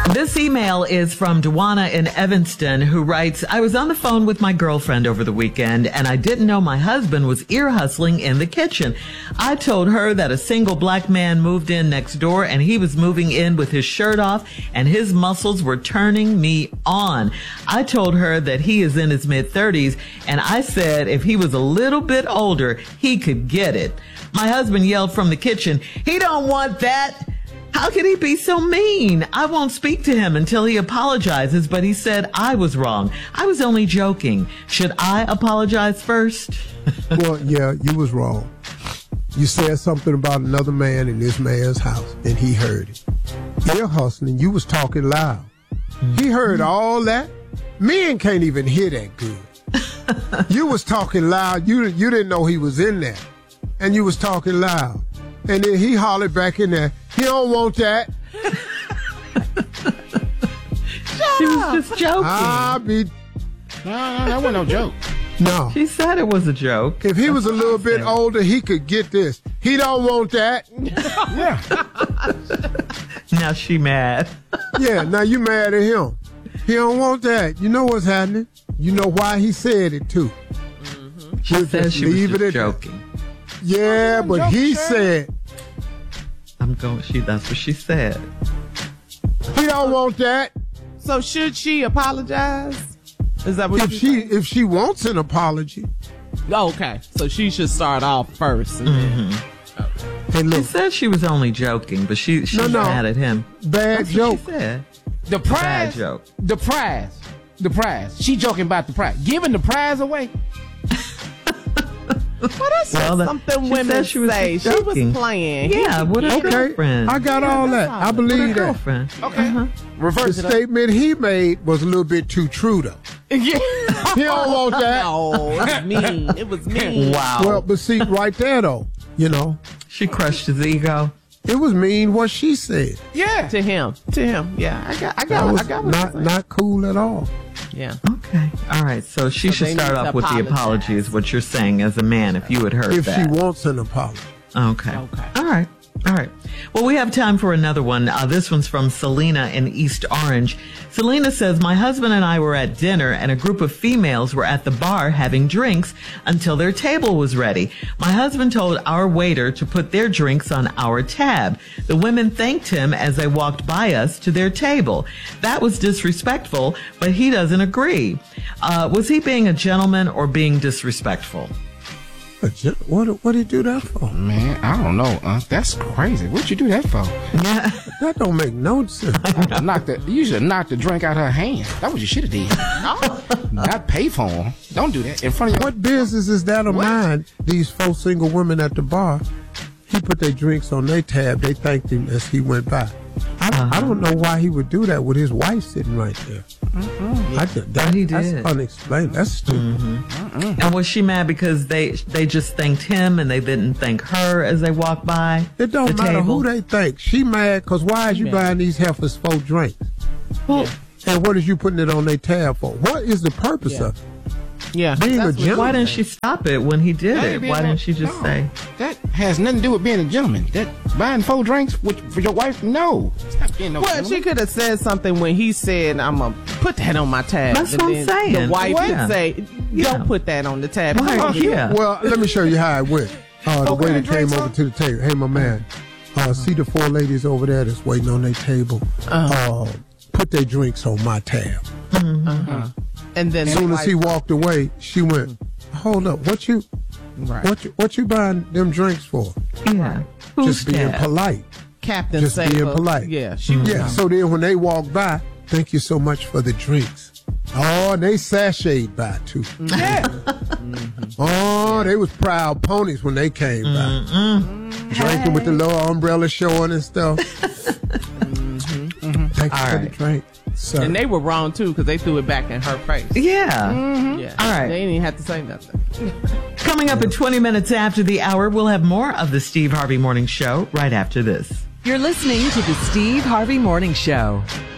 This email is from Dewana in Evanston, who writes, I was on the phone with my girlfriend over the weekend, and I didn't know my husband was ear hustling in the kitchen. I told her that a single black man moved in next door, and he was moving in with his shirt off, and his muscles were turning me on. I told her that he is in his mid-30s, and I said if he was a little bit older, he could get it. My husband yelled from the kitchen, "He don't want that." How could he be so mean? I won't speak to him until he apologizes, but he said I was wrong. I was only joking. Should I apologize first? Well, yeah, you was wrong. You said something about another man in this man's house, and he heard it. Ear hustling, you was talking loud. He heard all that. Men can't even hear that good. You was talking loud. You didn't know he was in there, and you was talking loud. And then he hollered back in there, "He don't want that." She was just joking. No, that wasn't no joke. No. She said it was a joke. If he was a little bit older, he could get this. He don't want that. Yeah. Now she mad. Yeah, now you mad at him. He don't want that. You know what's happening. You know why he said it, too. She said she was just joking. Yeah, but he said. That's what she said. He don't want that. So should she apologize? Is that what if she wants an apology? Oh, okay. So she should start off first. And then, Hey, look, She said she was only joking, but she's mad at him. Bad That's joke. What she said. The prize. Bad joke. The prize. She joking about the prize. Giving the prize away. well, that's something she women said she was say. just She was joking. playing. Yeah, with her girlfriend. I got all that. I believe that. Girlfriend. Okay. Reverse The it. statement he made was a little bit too true, though. Yeah. He don't want that. No, it was mean. It was mean. Wow. Well, but see, right there, though, She crushed his ego. it was mean what she said. Yeah. To him. Yeah, I That got was what you're saying. not cool at all. Yeah. Okay. All right. So she should they start need to off with the apologize. apology, is what you're saying as a man, if you had heard If that. she wants an apology. Okay. All right. Well, we have time for another one. This one's from Selena in East Orange. Selena says, my husband and I were at dinner and a group of females were at the bar having drinks until their table was ready. My husband told our waiter to put their drinks on our tab. The women thanked him as they walked by us to their table. That was disrespectful, but he doesn't agree. Was he being a gentleman or being disrespectful? What did he do that for? Man, I don't know. That's crazy. What'd you do that for? Yeah. That don't make no sense. You should have knocked the drink out her hand. That's what you should have did. Not pay for him. Don't do that in front of your... What business is that of mine? These 4 single women at the bar, he put their drinks on their tab. They thanked him as he went by. I don't know why he would do that with his wife sitting right there. That's unexplainable. That's stupid. And was she mad because they just thanked him and they didn't thank her as they walked by? It don't the matter table? who they thank. She mad because why is you buying these heifers 4 drinks? Well, And what is you putting it on their tab for? What is the purpose of it? Yeah. Being a gentleman. why didn't she stop it when he did it? Why didn't she just say? That has nothing to do with being a gentleman. That buying 4 drinks for your wife? No. Stop being no Well, gentleman. she could have said something when he said, I'm going to put that on my tab. That's and what I'm then saying. The wife Yeah. would say, don't put that on the tab. Right, yeah. Well, let me show you how it went. The waiter came drinks, over to the table. Hey, my man, see the 4 ladies over there that's waiting on their table. Put their drinks on my tab. And then As soon as he walked away, she went, hold up, what you buying them drinks for? Yeah. Who's Just being that? polite. Captain Just being Saber. polite. Yeah, she was. Yeah, so then when they walked by, thank you so much for the drinks. Oh, and they sashayed by too. Yeah. Oh, they was proud ponies when they came by. Drinking with the little umbrella showing and stuff. Thank you for the drink. So, And they were wrong, too, because they threw it back in her face. Yeah. Yeah. All right. They didn't even have to say nothing. Coming up at 20 minutes after the hour, we'll have more of the Steve Harvey Morning Show right after this. You're listening to the Steve Harvey Morning Show.